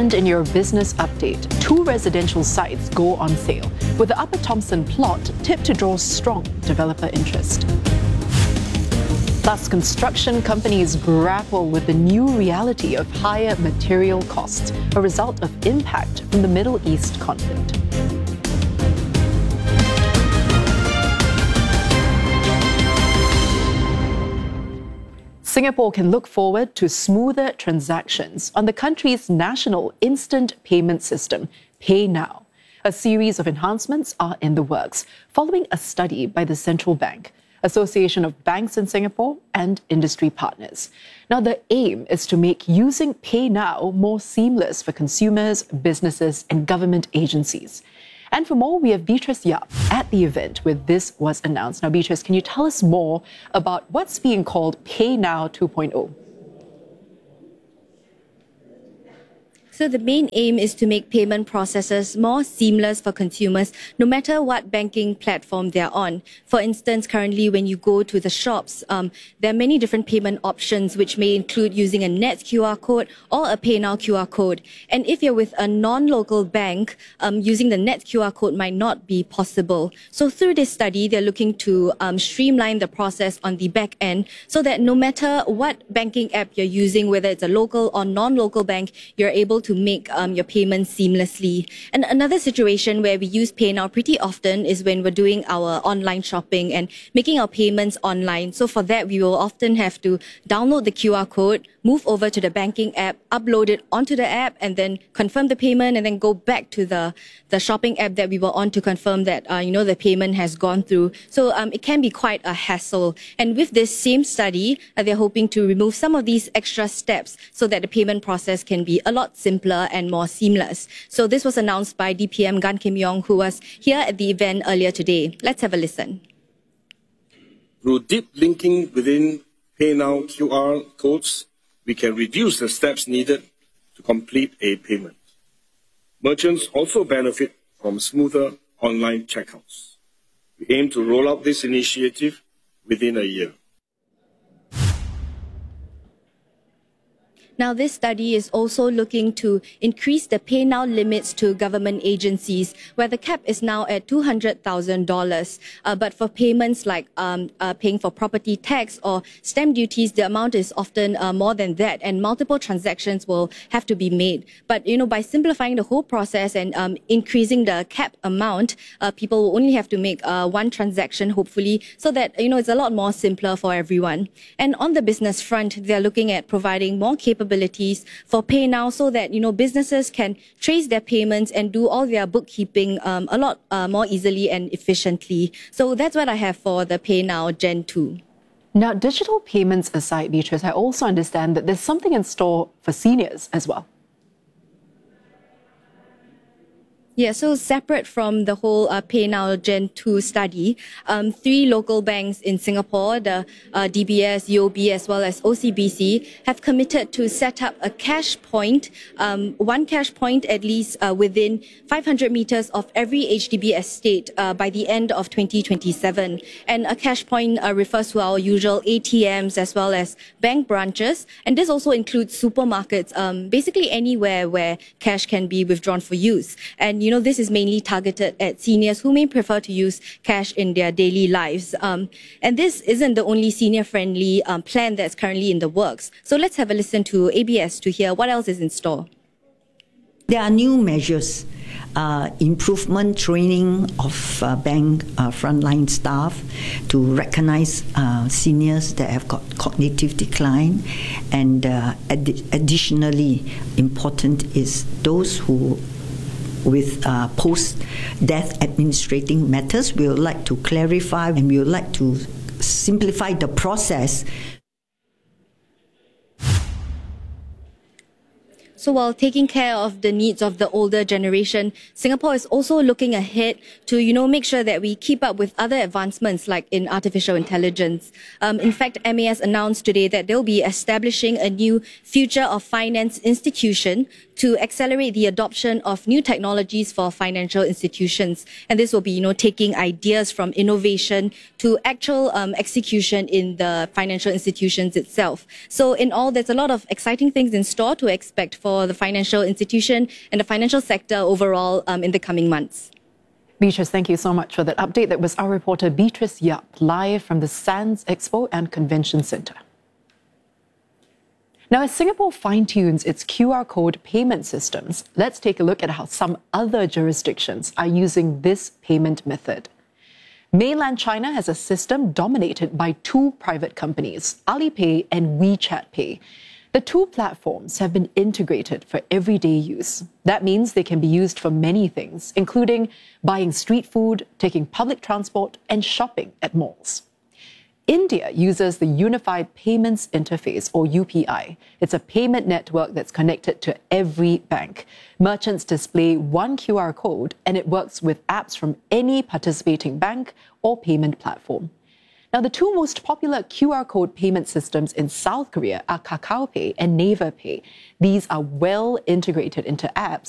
And in your business update, 2 residential sites go on sale, with the Upper Thomson plot tipped to draw strong developer interest. Plus, construction companies grapple with the new reality of higher material costs, a result of impact from the Middle East conflict. Singapore can look forward to smoother transactions on the country's national instant payment system, PayNow. A series of enhancements are in the works, following a study by the Central Bank, Association of Banks in Singapore, and industry partners. Now, the aim is to make using PayNow more seamless for consumers, businesses, and government agencies. And for more, we have Beatrice Yap at the event where this was announced. Now, Beatrice, can you tell us more about what's being called PayNow 2.0? So the main aim is to make payment processes more seamless for consumers, no matter what banking platform they're on. For instance, currently when you go to the shops, there are many different payment options, which may include using a NETS QR code or a PayNow QR code. And if you're with a non-local bank, using the NETS QR code might not be possible. So through this study, they're looking to streamline the process on the back end so that no matter what banking app you're using, whether it's a local or non-local bank, you're able to make your payments seamlessly. And another situation where we use PayNow pretty often is when we're doing our online shopping and making our payments online. So for that, we will often have to download the QR code, move over to the banking app, upload it onto the app, and then confirm the payment, and then go back to the shopping app that we were on to confirm that, the payment has gone through. So it can be quite a hassle. And with this same study, they're hoping to remove some of these extra steps so that the payment process can be a lot simpler and more seamless. So this was announced by DPM Gan Kim Yong, who was here at the event earlier today. Let's have a listen. Through deep linking within PayNow QR codes, we can reduce the steps needed to complete a payment. Merchants also benefit from smoother online checkouts. We aim to roll out this initiative within a year. Now, this study is also looking to increase the PayNow limits to government agencies, where the cap is now at $200,000. But for payments like paying for property tax or stamp duties, the amount is often more than that, and multiple transactions will have to be made. But, by simplifying the whole process and increasing the cap amount, people will only have to make one transaction, hopefully, so that, it's a lot more simpler for everyone. And on the business front, they're looking at providing more capabilities for PayNow so that, businesses can trace their payments and do all their bookkeeping a lot more easily and efficiently. So that's what I have for the PayNow Gen 2. Now, digital payments aside, Beatrice, I also understand that there's something in store for seniors as well. Yeah, so separate from the whole PayNow Gen 2 study, 3 local banks in Singapore, the DBS, UOB, as well as OCBC, have committed to set up a cash point, one cash point at least within 500 meters of every HDB estate by the end of 2027. And a cash point refers to our usual ATMs as well as bank branches. And this also includes supermarkets, basically anywhere where cash can be withdrawn for use. And this is mainly targeted at seniors who may prefer to use cash in their daily lives. And this isn't the only senior-friendly plan that's currently in the works. So let's have a listen to ABS to hear what else is in store. There are new measures, improvement training of bank frontline staff to recognize seniors that have got cognitive decline. And additionally, important is those who with post-death administrating matters. We would like to clarify and we would like to simplify the process. So while taking care of the needs of the older generation, Singapore is also looking ahead to, make sure that we keep up with other advancements like in artificial intelligence. In fact, MAS announced today that they'll be establishing a new Future of Finance institution to accelerate the adoption of new technologies for financial institutions. And this will be, taking ideas from innovation to actual execution in the financial institutions itself. So in all, there's a lot of exciting things in store to expect for the financial institution and the financial sector overall in the coming months. Beatrice, thank you so much for that update. That was our reporter Beatrice Yap, live from the SANS Expo and Convention Centre. Now, as Singapore fine-tunes its QR code payment systems, let's take a look at how some other jurisdictions are using this payment method. Mainland China has a system dominated by two private companies, Alipay and WeChat Pay. The two platforms have been integrated for everyday use. That means they can be used for many things, including buying street food, taking public transport, and shopping at malls. India uses the Unified Payments Interface, or UPI. It's a payment network that's connected to every bank. Merchants display one QR code, and it works with apps from any participating bank or payment platform. Now, the two most popular QR code payment systems in South Korea are KakaoPay and Naver Pay. These are well integrated into apps